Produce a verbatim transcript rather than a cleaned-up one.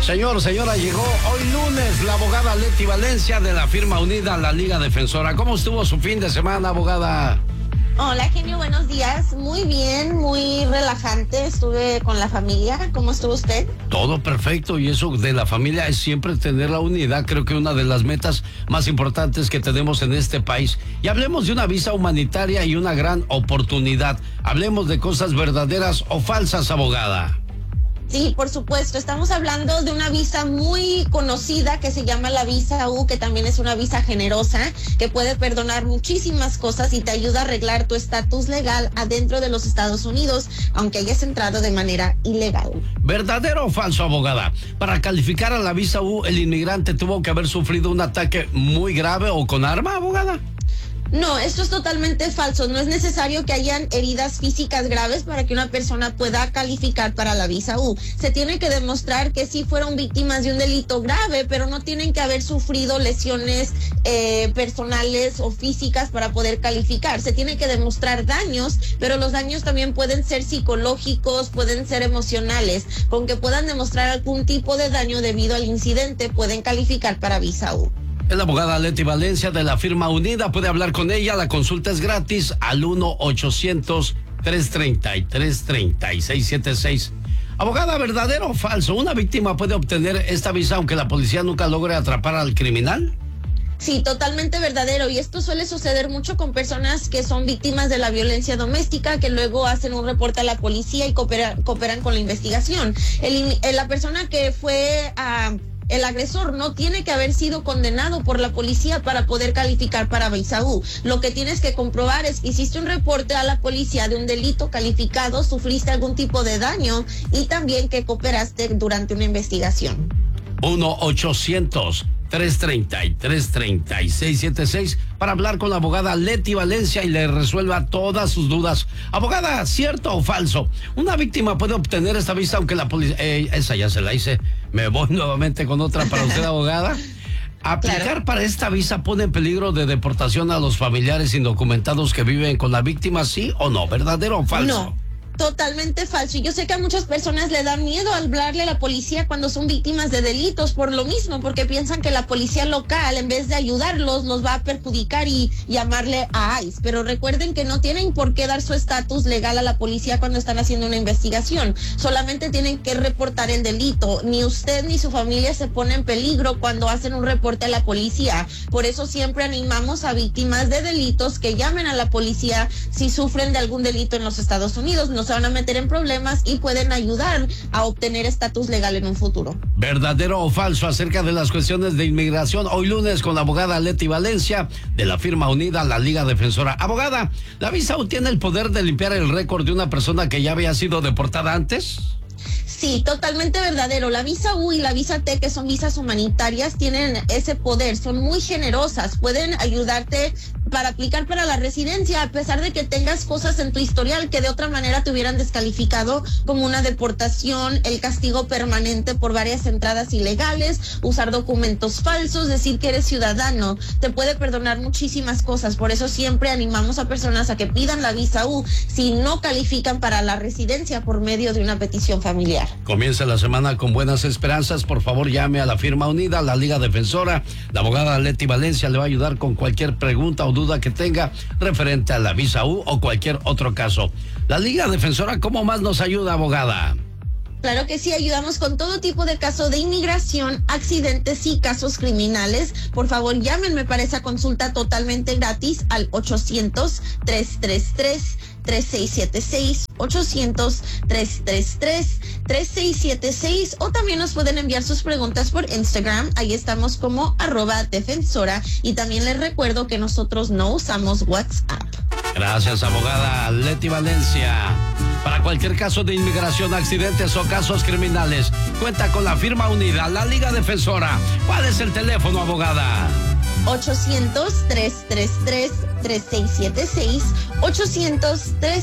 Señor, señora, llegó hoy lunes la abogada Leti Valencia de la firma unida La Liga Defensora. ¿Cómo estuvo su fin de semana, abogada? Hola, genio, buenos días. Muy bien, muy relajante. Estuve con la familia. ¿Cómo estuvo usted? Todo perfecto, y eso de la familia es siempre tener la unidad. Creo que una de las metas más importantes que tenemos en este país. Y hablemos de una visa humanitaria y una gran oportunidad. Hablemos de cosas verdaderas o falsas, abogada. Sí, por supuesto. Estamos hablando de una visa muy conocida que se llama la visa U, que también es una visa generosa, que puede perdonar muchísimas cosas y te ayuda a arreglar tu estatus legal adentro de los Estados Unidos, aunque hayas entrado de manera ilegal. ¿Verdadero o falso, abogada? Para calificar a la visa U, el inmigrante tuvo que haber sufrido un ataque muy grave o con arma, abogada. No, esto es totalmente falso. No es necesario que hayan heridas físicas graves para que una persona pueda calificar para la visa U. Se tiene que demostrar que sí fueron víctimas de un delito grave, pero no tienen que haber sufrido lesiones eh, personales o físicas para poder calificar. Se tiene que demostrar daños, pero los daños también pueden ser psicológicos, pueden ser emocionales. Con que puedan demostrar algún tipo de daño debido al incidente, pueden calificar para visa U. Es la abogada Leti Valencia de la firma unida. Puede hablar con ella. La consulta es gratis al uno ochocientos, tres treinta y tres, treinta y seis setenta y seis. Abogada, ¿verdadero o falso? ¿Una víctima puede obtener esta visa aunque la policía nunca logre atrapar al criminal? Sí, totalmente verdadero, y esto suele suceder mucho con personas que son víctimas de la violencia doméstica, que luego hacen un reporte a la policía y coopera, cooperan con la investigación. El, la persona que fue a... Uh, El agresor no tiene que haber sido condenado por la policía para poder calificar para visa U. Lo que tienes que comprobar es que hiciste un reporte a la policía de un delito calificado, sufriste algún tipo de daño y también que cooperaste durante una investigación. uno ochocientos, tres treinta y tres, treinta y seis setenta y seis para hablar con la abogada Leti Valencia y le resuelva todas sus dudas. Abogada, ¿cierto o falso? ¿Una víctima puede obtener esta visa aunque la policía... Eh, esa ya se la hice. Me voy nuevamente con otra para usted, abogada. ¿Aplicar claro. para esta visa pone en peligro de deportación a los familiares indocumentados que viven con la víctima, sí o no? ¿Verdadero o falso? No. Totalmente falso. Y yo sé que a muchas personas le da miedo hablarle a la policía cuando son víctimas de delitos por lo mismo, porque piensan que la policía local, en vez de ayudarlos, los va a perjudicar y llamarle a ICE. Pero recuerden que no tienen por qué dar su estatus legal a la policía cuando están haciendo una investigación. Solamente tienen que reportar el delito. Ni usted ni su familia se pone en peligro cuando hacen un reporte a la policía. Por eso siempre animamos a víctimas de delitos que llamen a la policía si sufren de algún delito en los Estados Unidos. No se van a meter en problemas y pueden ayudar a obtener estatus legal en un futuro. ¿Verdadero o falso acerca de las cuestiones de inmigración? Hoy lunes con la abogada Leti Valencia de la firma unida La Liga Defensora. Abogada, ¿la visa U tiene el poder de limpiar el récord de una persona que ya había sido deportada antes? Sí, totalmente verdadero. La visa U y la visa T, que son visas humanitarias, tienen ese poder, son muy generosas, pueden ayudarte para aplicar para la residencia, a pesar de que tengas cosas en tu historial que de otra manera te hubieran descalificado, como una deportación, el castigo permanente por varias entradas ilegales, usar documentos falsos, decir que eres ciudadano, te puede perdonar muchísimas cosas. Por eso siempre animamos a personas a que pidan la visa U si no califican para la residencia por medio de una petición familiar. Comienza la semana con buenas esperanzas. Por favor, llame a la firma unida, la Liga Defensora. La abogada Leti Valencia le va a ayudar con cualquier pregunta o duda que tenga referente a la visa U o cualquier otro caso. La Liga Defensora, ¿cómo más nos ayuda, abogada? Claro que sí, ayudamos con todo tipo de casos de inmigración, accidentes y casos criminales. Por favor, llámenme para esa consulta totalmente gratis al ochocientos, tres tres tres, tres seis siete seis, ochocientos, tres tres tres, tres seis siete seis, o también nos pueden enviar sus preguntas por Instagram. Ahí estamos como arroba defensora, y también les recuerdo que nosotros no usamos WhatsApp. Gracias, abogada Leti Valencia. Para cualquier caso de inmigración, accidentes o casos criminales, cuenta con la firma unida, la Liga Defensora. ¿Cuál es el teléfono, abogada? ochocientos, tres tres tres, tres seis siete seis, ochocientos, tres